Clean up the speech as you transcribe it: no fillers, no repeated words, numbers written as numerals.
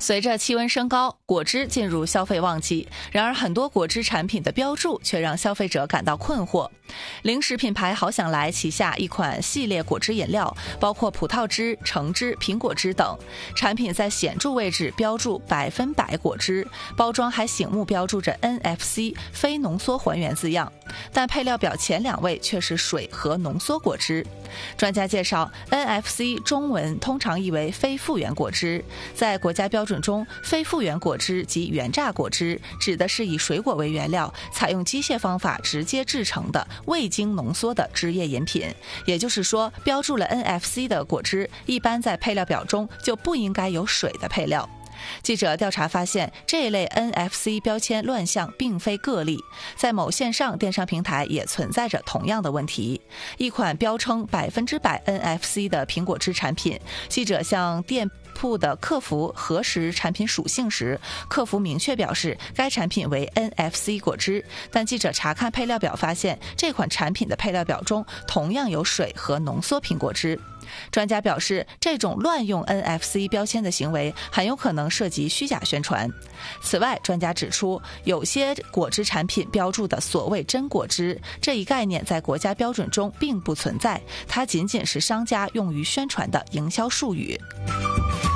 随着气温升高，果汁进入消费旺季，然而很多果汁产品的标注却让消费者感到困惑。零食品牌好想来旗下一款系列果汁饮料，包括葡萄汁、橙汁、苹果汁等，产品在显著位置标注100%果汁，包装还醒目标注着 NFC 非浓缩还原字样，但配料表前2位却是水和浓缩果汁。专家介绍 NFC 中文通常译为非复原果汁，在国家标准中，非复原果汁及原榨果汁指的是以水果为原料，采用机械方法直接制成的未经浓缩的汁液饮品。也就是说，标注了 NFC 的果汁一般在配料表中就不应该有水的配料。记者调查发现，这一类 NFC 标签乱象并非个例，在某线上电商平台也存在着同样的问题。一款标称100% NFC 的苹果汁产品，记者向店铺的客服核实产品属性时，客服明确表示该产品为 NFC 果汁，但记者查看配料表发现，这款产品的配料表中同样有水和浓缩苹果汁。专家表示，这种乱用 NFC 标签的行为很有可能涉及虚假宣传。此外，专家指出，有些果汁产品标注的所谓真果汁这一概念在国家标准中并不存在，它仅仅是商家用于宣传的营销术语。